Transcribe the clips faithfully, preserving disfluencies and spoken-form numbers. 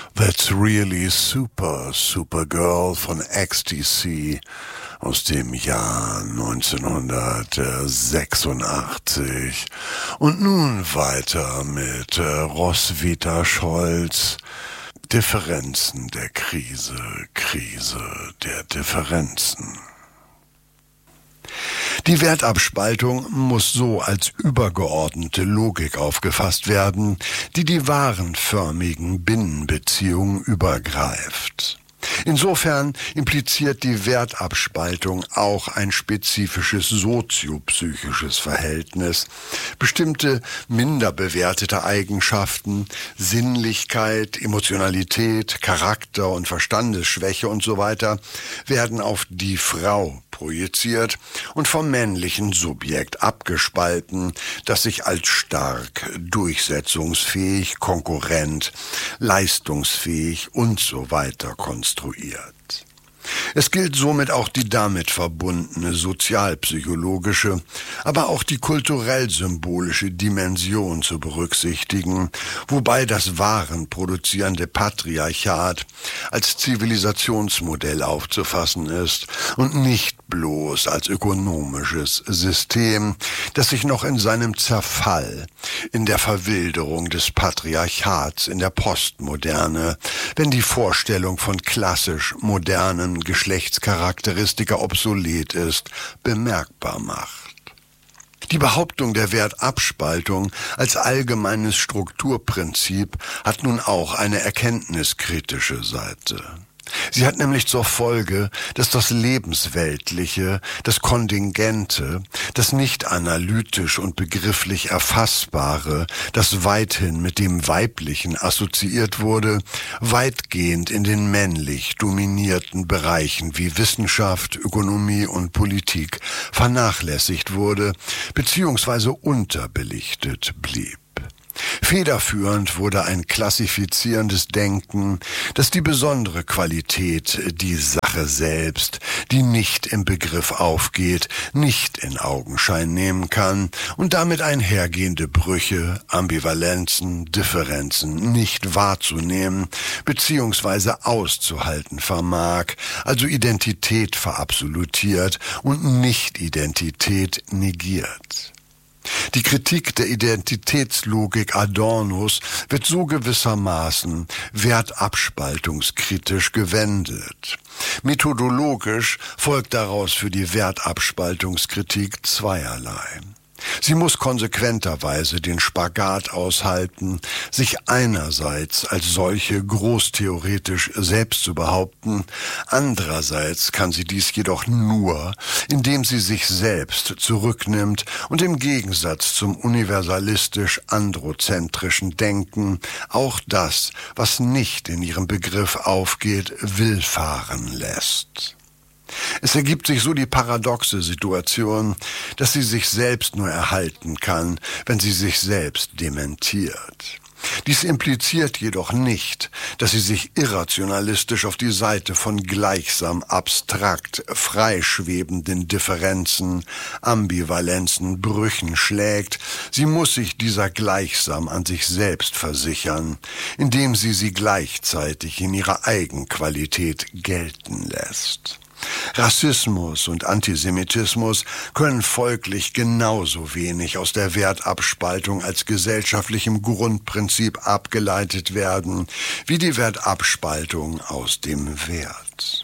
That's Really Super, Supergirl von X T C aus dem Jahr neunzehnhundertsechsundachtzig. Und nun weiter mit äh, Roswitha Scholz. Differenzen der Krise, Krise der Differenzen. Die Wertabspaltung muss so als übergeordnete Logik aufgefasst werden, die die warenförmigen Binnenbeziehungen übergreift. Insofern impliziert die Wertabspaltung auch ein spezifisches soziopsychisches Verhältnis. Bestimmte minder bewertete Eigenschaften, Sinnlichkeit, Emotionalität, Charakter- und Verstandesschwäche und so weiter werden auf die Frau projiziert und vom männlichen Subjekt abgespalten, das sich als stark, durchsetzungsfähig, konkurrent, leistungsfähig und so weiter konstruiert. Es gilt somit auch die damit verbundene sozialpsychologische, aber auch die kulturell-symbolische Dimension zu berücksichtigen, wobei das warenproduzierende Patriarchat als Zivilisationsmodell aufzufassen ist und nicht bloß als ökonomisches System, das sich noch in seinem Zerfall, in der Verwilderung des Patriarchats in der Postmoderne, wenn die Vorstellung von klassisch modernen Geschlechtscharakteristika obsolet ist, bemerkbar macht. Die Behauptung der Wertabspaltung als allgemeines Strukturprinzip hat nun auch eine erkenntniskritische Seite. Sie hat nämlich zur Folge, dass das Lebensweltliche, das Kontingente, das nicht analytisch und begrifflich Erfassbare, das weithin mit dem Weiblichen assoziiert wurde, weitgehend in den männlich dominierten Bereichen wie Wissenschaft, Ökonomie und Politik vernachlässigt wurde bzw. unterbelichtet blieb. Federführend wurde ein klassifizierendes Denken, das die besondere Qualität, die Sache selbst, die nicht im Begriff aufgeht, nicht in Augenschein nehmen kann und damit einhergehende Brüche, Ambivalenzen, Differenzen nicht wahrzunehmen bzw. auszuhalten vermag, also Identität verabsolutiert und Nicht-Identität negiert. Die Kritik der Identitätslogik Adornos wird so gewissermaßen wertabspaltungskritisch gewendet. Methodologisch folgt daraus für die Wertabspaltungskritik zweierlei. Sie muss konsequenterweise den Spagat aushalten, sich einerseits als solche großtheoretisch selbst zu behaupten, andererseits kann sie dies jedoch nur, indem sie sich selbst zurücknimmt und im Gegensatz zum universalistisch-androzentrischen Denken auch das, was nicht in ihrem Begriff aufgeht, willfahren lässt. Es ergibt sich so die paradoxe Situation, dass sie sich selbst nur erhalten kann, wenn sie sich selbst dementiert. Dies impliziert jedoch nicht, dass sie sich irrationalistisch auf die Seite von gleichsam abstrakt freischwebenden Differenzen, Ambivalenzen, Brüchen schlägt. Sie muss sich dieser gleichsam an sich selbst versichern, indem sie sie gleichzeitig in ihrer Eigenqualität gelten lässt. Rassismus und Antisemitismus können folglich genauso wenig aus der Wertabspaltung als gesellschaftlichem Grundprinzip abgeleitet werden, wie die Wertabspaltung aus dem Wert.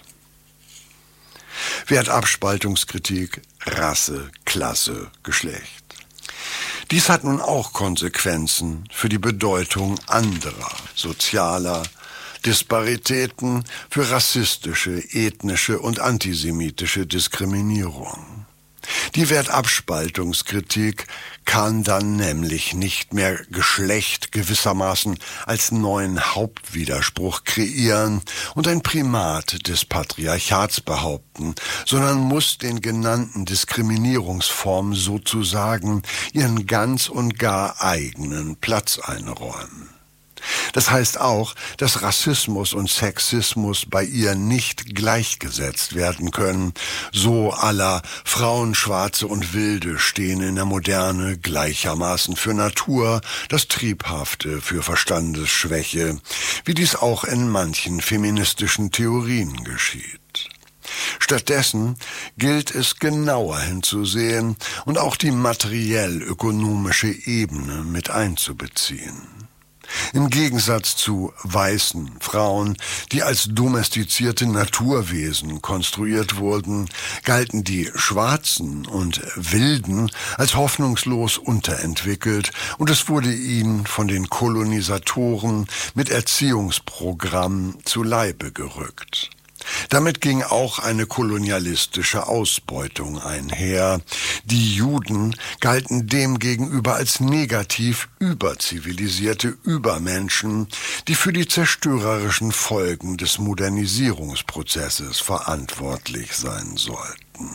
Wertabspaltungskritik, Rasse, Klasse, Geschlecht. Dies hat nun auch Konsequenzen für die Bedeutung anderer, sozialer, Disparitäten, für rassistische, ethnische und antisemitische Diskriminierung. Die Wertabspaltungskritik kann dann nämlich nicht mehr Geschlecht gewissermaßen als neuen Hauptwiderspruch kreieren und ein Primat des Patriarchats behaupten, sondern muss den genannten Diskriminierungsformen sozusagen ihren ganz und gar eigenen Platz einräumen. Das heißt auch, dass Rassismus und Sexismus bei ihr nicht gleichgesetzt werden können. So à la Frauen, Schwarze und Wilde stehen in der Moderne gleichermaßen für Natur, das Triebhafte für Verstandesschwäche, wie dies auch in manchen feministischen Theorien geschieht. Stattdessen gilt es genauer hinzusehen und auch die materiell-ökonomische Ebene mit einzubeziehen. Im Gegensatz zu weißen Frauen, die als domestizierte Naturwesen konstruiert wurden, galten die Schwarzen und Wilden als hoffnungslos unterentwickelt und es wurde ihnen von den Kolonisatoren mit Erziehungsprogrammen zu Leibe gerückt. Damit ging auch eine kolonialistische Ausbeutung einher. Die Juden galten demgegenüber als negativ überzivilisierte Übermenschen, die für die zerstörerischen Folgen des Modernisierungsprozesses verantwortlich sein sollten.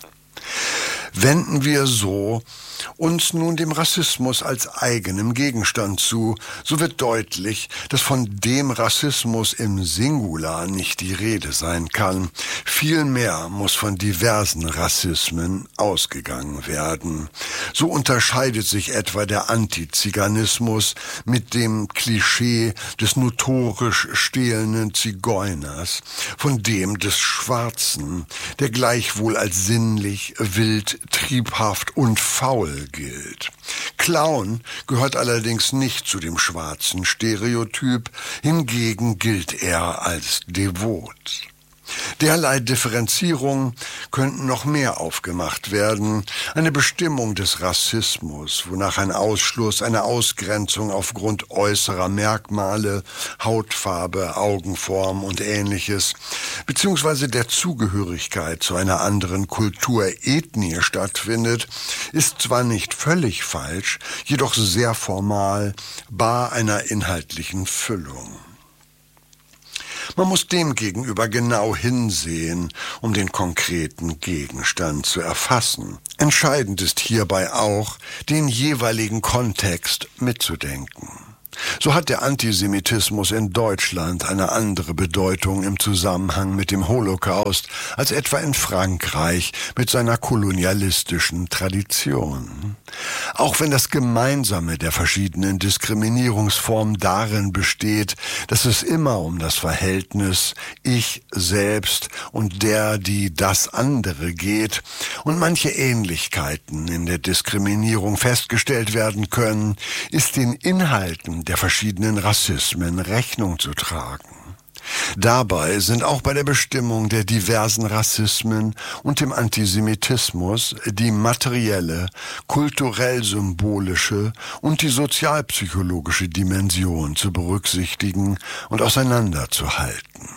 Wenden wir so uns nun dem Rassismus als eigenem Gegenstand zu, so wird deutlich, dass von dem Rassismus im Singular nicht die Rede sein kann. Vielmehr muss von diversen Rassismen ausgegangen werden. So unterscheidet sich etwa der Antiziganismus mit dem Klischee des notorisch stehlenden Zigeuners von dem des Schwarzen, der gleichwohl als sinnlich, wild, triebhaft und faul gilt. Clown gehört allerdings nicht zu dem schwarzen Stereotyp, hingegen gilt er als devot. Derlei Differenzierungen könnten noch mehr aufgemacht werden. Eine Bestimmung des Rassismus, wonach ein Ausschluss, eine Ausgrenzung aufgrund äußerer Merkmale, Hautfarbe, Augenform und Ähnliches, beziehungsweise der Zugehörigkeit zu einer anderen Kultur, Ethnie stattfindet, ist zwar nicht völlig falsch, jedoch sehr formal, bar einer inhaltlichen Füllung. Man muss demgegenüber genau hinsehen, um den konkreten Gegenstand zu erfassen. Entscheidend ist hierbei auch, den jeweiligen Kontext mitzudenken. So hat der Antisemitismus in Deutschland eine andere Bedeutung im Zusammenhang mit dem Holocaust als etwa in Frankreich mit seiner kolonialistischen Tradition. Auch wenn das Gemeinsame der verschiedenen Diskriminierungsformen darin besteht, dass es immer um das Verhältnis Ich selbst und der, die, das andere geht und manche Ähnlichkeiten in der Diskriminierung festgestellt werden können, ist den Inhalten der verschiedenen Rassismen Rechnung zu tragen. Dabei sind auch bei der Bestimmung der diversen Rassismen und dem Antisemitismus die materielle, kulturell-symbolische und die sozialpsychologische Dimension zu berücksichtigen und auseinanderzuhalten.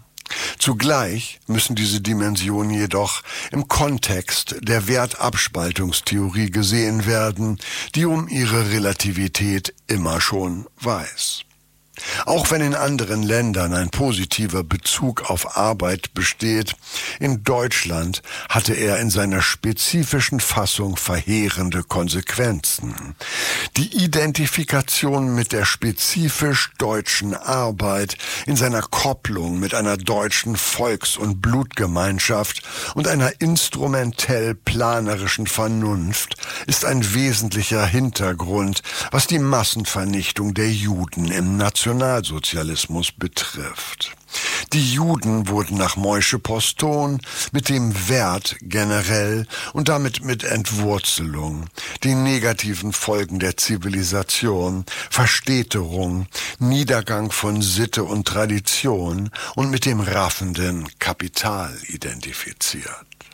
Zugleich müssen diese Dimensionen jedoch im Kontext der Wertabspaltungstheorie gesehen werden, die um ihre Relativität immer schon weiß. Auch wenn in anderen Ländern ein positiver Bezug auf Arbeit besteht, in Deutschland hatte er in seiner spezifischen Fassung verheerende Konsequenzen. Die Identifikation mit der spezifisch deutschen Arbeit in seiner Kopplung mit einer deutschen Volks- und Blutgemeinschaft und einer instrumentell-planerischen Vernunft ist ein wesentlicher Hintergrund, was die Massenvernichtung der Juden im Nationalsozialismus betrifft. Die Juden wurden nach Moische-Poston mit dem Wert generell und damit mit Entwurzelung, den negativen Folgen der Zivilisation, Verstädterung, Niedergang von Sitte und Tradition und mit dem raffenden Kapital identifiziert.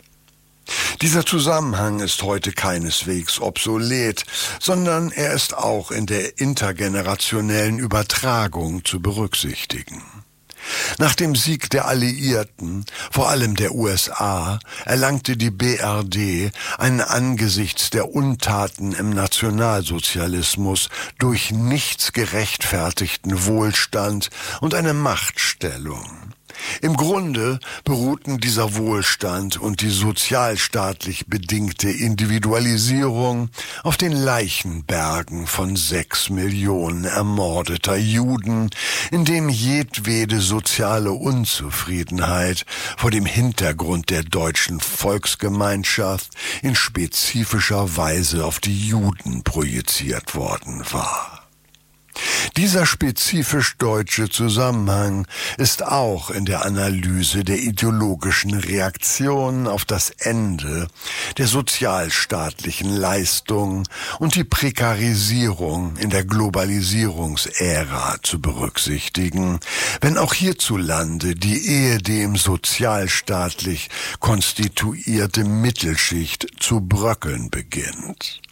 Dieser Zusammenhang ist heute keineswegs obsolet, sondern er ist auch in der intergenerationellen Übertragung zu berücksichtigen. Nach dem Sieg der Alliierten, vor allem der U S A, erlangte die B R D einen angesichts der Untaten im Nationalsozialismus durch nichts gerechtfertigten Wohlstand und eine Machtstellung. Im Grunde beruhten dieser Wohlstand und die sozialstaatlich bedingte Individualisierung auf den Leichenbergen von sechs Millionen ermordeter Juden, in dem jedwede soziale Unzufriedenheit vor dem Hintergrund der deutschen Volksgemeinschaft in spezifischer Weise auf die Juden projiziert worden war. Dieser spezifisch deutsche Zusammenhang ist auch in der Analyse der ideologischen Reaktion auf das Ende der sozialstaatlichen Leistung und die Prekarisierung in der Globalisierungsära zu berücksichtigen, wenn auch hierzulande die ehedem sozialstaatlich konstituierte Mittelschicht zu bröckeln beginnt.